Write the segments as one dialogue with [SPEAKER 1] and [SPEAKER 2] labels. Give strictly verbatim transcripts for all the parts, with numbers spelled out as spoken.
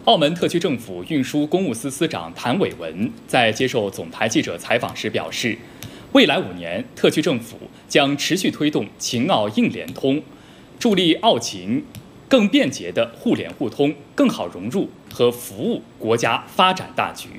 [SPEAKER 1] 澳门特区政府运输公务司司长谭伟文在接受总台记者采访时表示，未来五年，特区政府将持续推动秦澳硬联通，助力澳秦更便捷的互联互通，更好融入和服务国家发展大局。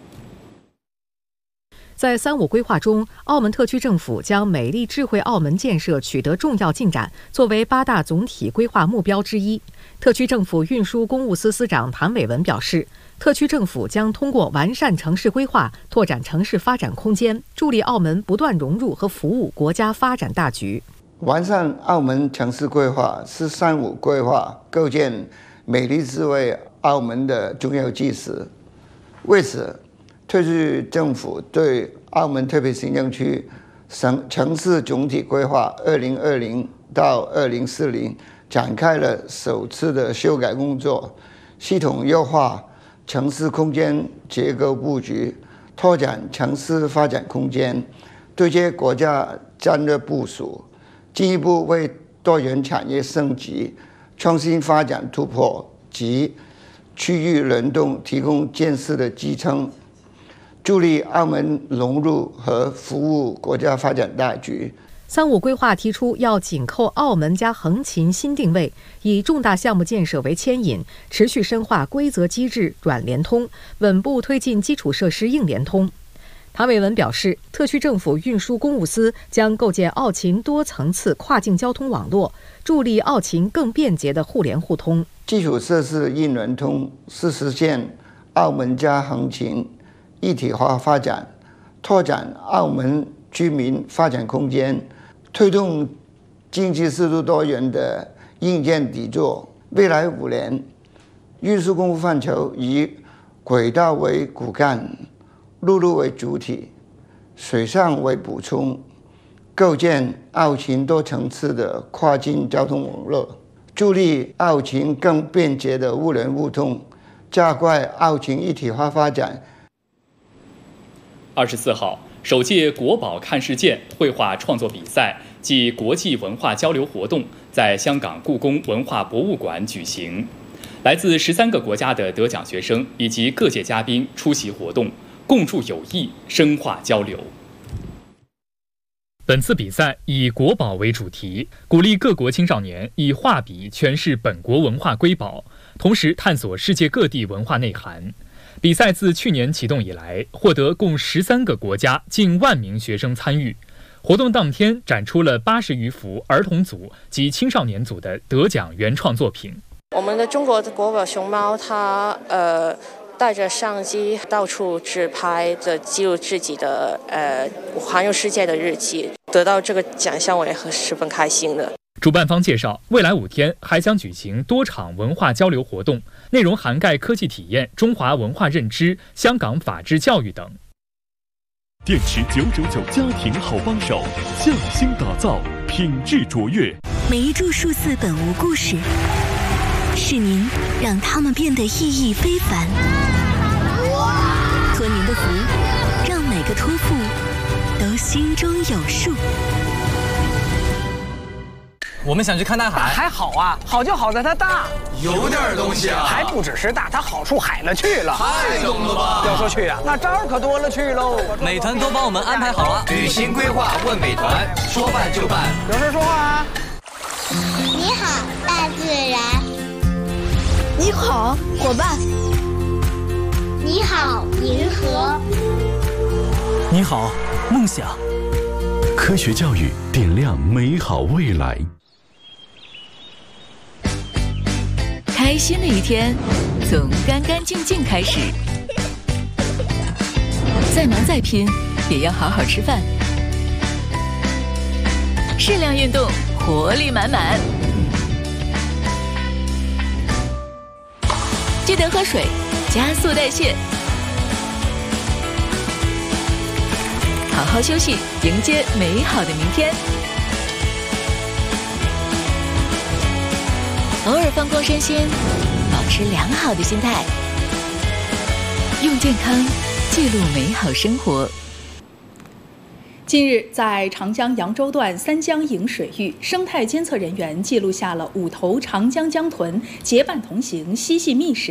[SPEAKER 2] 在“三五”规划中，澳门特区政府将美丽智慧澳门建设取得重要进展作为八大总体规划目标之一。特区政府运输公务司司长谭伟文表示，特区政府将通过完善城市规划，拓展城市发展空间，助力澳门不断融入和服务国家发展大局。
[SPEAKER 3] 完善澳门城市规划是“三五”规划构建美丽智慧澳门的重要基石。为此，特区政府对澳门特别行政区城城市总体规划二零二零到二零四零展开了首次的修改工作，系统优化城市空间结构布局，拓展城市发展空间，对接国家战略部署，进一步为多元产业升级、创新发展突破及区域联动提供建设的支撑，助力澳门融入和服务国家发展大局。
[SPEAKER 2] 三五规划提出要紧扣澳门加横琴新定位，以重大项目建设为牵引，持续深化规则机制软联通，稳步推进基础设施硬联通。谭伟文表示，特区政府运输公务司将构建澳秦多层次跨境交通网络，助力澳秦更便捷的互联互通。
[SPEAKER 3] 基础设施硬联通是实现澳门加横琴一体化发展，拓展澳门居民发展空间，推动经济适度多元的硬件底座。未来五年，运输公务范畴以轨道为骨干，陆路为主体，水上为补充，构建澳秦多层次的跨境交通网络，助力澳秦更便捷的互联互通，加快澳秦一体化发展。
[SPEAKER 1] 二十四号，首届国宝看世界绘画创作比赛暨国际文化交流活动在香港故宫文化博物馆举行，来自十三个国家的得奖学生以及各界嘉宾出席活动，共筑友谊，深化交流。本次比赛以国宝为主题，鼓励各国青少年以画笔诠释本国文化瑰宝，同时探索世界各地文化内涵。比赛自去年启动以来，获得共十三个国家近万名学生参与。活动当天展出了八十余幅儿童组及青少年组的得奖原创作品。
[SPEAKER 4] 我们的中国的国宝熊猫，它呃带着相机到处自拍的记录自己的呃环游世界的日记，得到这个奖项我也很十分开心的。
[SPEAKER 1] 主办方介绍，未来五天还将举行多场文化交流活动，内容涵盖科技体验、中华文化认知、香港法治教育等。
[SPEAKER 5] 电池九九九家庭好帮手，匠心打造，品质卓越。
[SPEAKER 6] 每一注数字本无故事，是您让他们变得意义非凡。托您的福，让每个托付都心中有数。
[SPEAKER 7] 我们想去看大海，
[SPEAKER 8] 还好啊，好就好在它大，
[SPEAKER 7] 有点东西啊，
[SPEAKER 8] 还不只是大，它好处海了去了，
[SPEAKER 7] 太懂了吧？
[SPEAKER 8] 要说去啊，那招儿可多了去喽。
[SPEAKER 7] 美团都帮我们安排好了，旅行规划问美团，说办就办。
[SPEAKER 8] 有事说话啊。
[SPEAKER 9] 你好，大自然。
[SPEAKER 10] 你好，伙伴。
[SPEAKER 9] 你好，银河。
[SPEAKER 11] 你好，梦想。
[SPEAKER 5] 科学教育点亮美好未来。
[SPEAKER 12] 开心的一天，从干干净净开始。再忙再拼，也要好好吃饭。适量运动，活力满满。记得喝水，加速代谢。好好休息，迎接美好的明天。偶尔放空身心，保持良好的心态，用健康记录美好生活。
[SPEAKER 13] 近日，在长江扬州段三江营水域，生态监测人员记录下了五头长江江豚结伴同行嬉戏觅食。